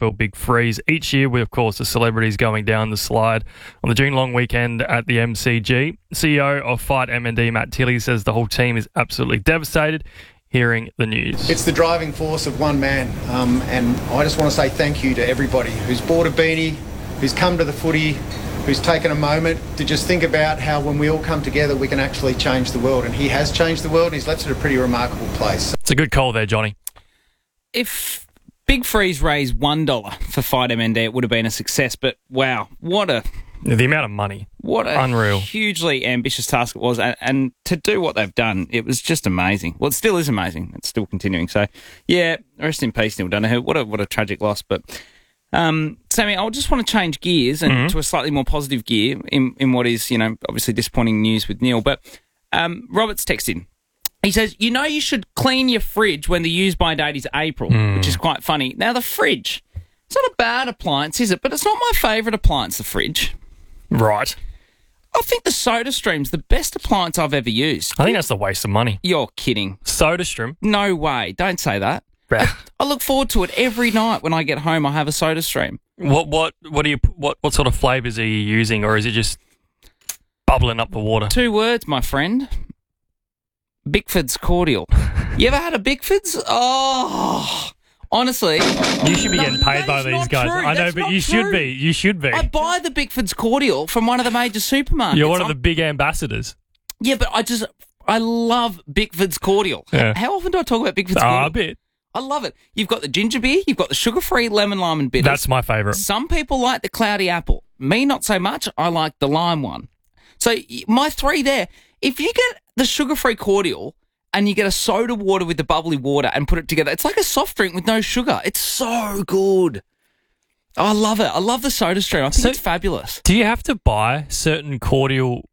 AFL Big Freeze. Each year, with, of course, the celebrities going down the slide on the June long weekend at the MCG. CEO of Fight MND, Matt Tilley, says the whole team is absolutely devastated hearing the news. It's the driving force of one man, and I just want to say thank you to everybody who's bought a beanie, who's come to the footy, who's taken a moment to just think about how when we all come together we can actually change the world. And he has changed the world, and he's left it a pretty remarkable place. It's a good call there, Johnny. If Big Freeze raised $1 for Fight MND, it would have been a success. But wow, the amount of money. What a unreal, hugely ambitious task it was. And to do what they've done, it was just amazing. Well, it still is amazing. It's still continuing. So, yeah, rest in peace, Neil Danaher. What a tragic loss. But Sammy, I just want to change gears and to a slightly more positive gear in what is, obviously disappointing news with Neil. But Robert's texted. He says, you should clean your fridge when the use-by date is April, which is quite funny. Now, the fridge, it's not a bad appliance, is it? But it's not my favourite appliance, the fridge. Right. I think the SodaStream's the best appliance I've ever used. I think that's a waste of money. You're kidding. SodaStream? No way. Don't say that. I look forward to it every night when I get home. I have a SodaStream. What sort of flavours are you using, or is it just bubbling up the water? 2 words, my friend. Bickford's cordial. You ever had a Bickford's? Oh, honestly, you should be getting paid by these guys. True. I know, but you should be. You should be. I buy the Bickford's cordial from one of the major supermarkets. You're one of the big ambassadors. Yeah, but I love Bickford's cordial. Yeah. How often do I talk about Bickford's cordial? A bit. I love it. You've got the ginger beer, you've got the sugar-free lemon, lime and bitters. That's my favourite. Some people like the cloudy apple. Me, not so much. I like the lime one. So my 3 there, if you get the sugar-free cordial and you get a soda water with the bubbly water and put it together, it's like a soft drink with no sugar. It's so good. I love it. I love the SodaStream. I think it's fabulous. Do you have to buy certain cordial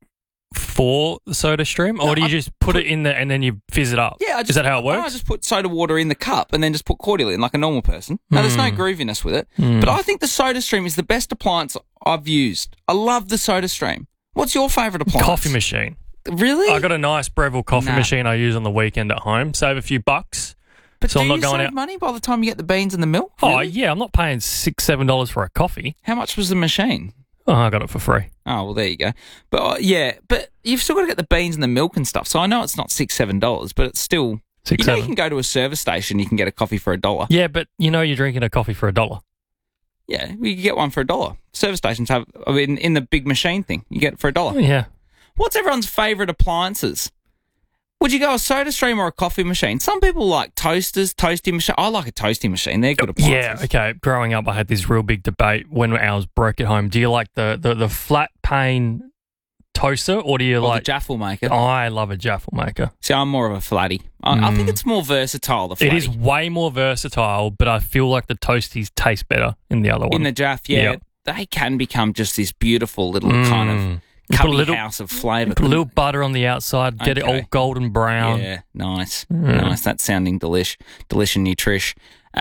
for the SodaStream, or do you just put it in there and then you fizz it up? Yeah. Is that how it works? I just put soda water in the cup and then just put cordial in like a normal person. Now, there's no grooviness with it, but I think the SodaStream is the best appliance I've used. I love the SodaStream. What's your favourite appliance? Coffee machine. Really? I got a nice Breville coffee machine I use on the weekend at home. Save a few bucks. But so do I'm not you going save out money by the time you get the beans and the milk? Oh, Really? yeah. I'm not paying $6-7 for a coffee. How much was the machine? Oh, I got it for free. Oh, well, there you go. But but you've still got to get the beans and the milk and stuff. So I know it's not $6-7, but it's still... $6-7. You can go to a service station, you can get a coffee for $1. Yeah, but you're drinking a coffee for $1. Yeah, you can get one for $1. Service stations have... in the big machine thing, you get it for $1. Yeah. What's everyone's favourite appliances? Would you go a SodaStream or a coffee machine? Some people like toasters, toasty machine. I like a toasty machine. They're good appliances. Yeah, okay. Growing up, I had this real big debate when ours broke at home. Do you like the flat pane toaster, or do you like the Jaffle maker? I love a Jaffle maker. See, I'm more of a flatty. I think it's more versatile, the flatty. It is way more versatile, but I feel like the toasties taste better in the other one. In the Jaff, yeah. Yep. They can become just this beautiful little kind of... cubby house of flavour. Put a little butter on the outside, get it all golden brown. Yeah, nice. Nice. That's sounding delish and nutrish.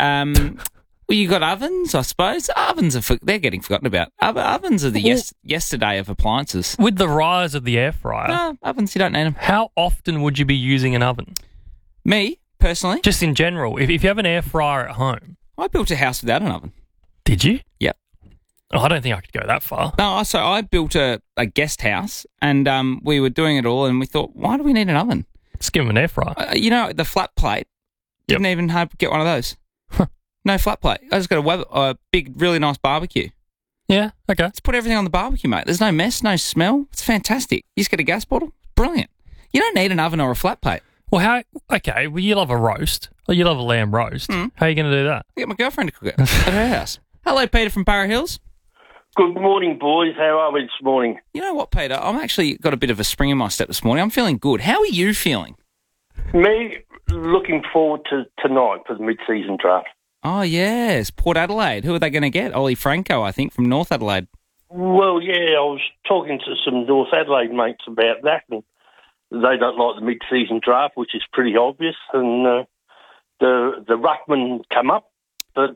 Well, you got ovens, I suppose. Ovens they're getting forgotten about. Ovens are the yesterday of appliances. With the rise of the air fryer. No, ovens, you don't need them. How often would you be using an oven? Me, personally? Just in general. If you have an air fryer at home. I built a house without an oven. Did you? Yep. Oh, I don't think I could go that far. No, so I built a guest house and we were doing it all and we thought, why do we need an oven? Just give them an air fryer. The flat plate, didn't even get one of those. No flat plate. I just got a big, really nice barbecue. Yeah, okay. Let's put everything on the barbecue, mate. There's no mess, no smell. It's fantastic. You just get a gas bottle. Brilliant. You don't need an oven or a flat plate. Well, you love a roast. Or you love a lamb roast. How are you going to do that? I get my girlfriend to cook it at her house. Hello, Peter from Para Hills. Good morning, boys. How are we this morning? You know what, Peter? I'm actually got a bit of a spring in my step this morning. I'm feeling good. How are you feeling? Me, looking forward to tonight for the mid-season draft. Oh, yes. Port Adelaide. Who are they going to get? Ollie Franco, I think, from North Adelaide. Well, yeah, I was talking to some North Adelaide mates about that, and they don't like the mid-season draft, which is pretty obvious, and the ruckman come up, but...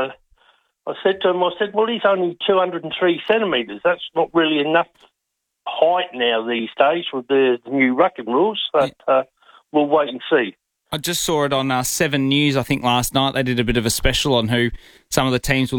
I said to him, well, he's only 203 centimetres. That's not really enough height now these days with the new rucking rules, but we'll wait and see. I just saw it on 7 News, I think, last night. They did a bit of a special on who some of the teams will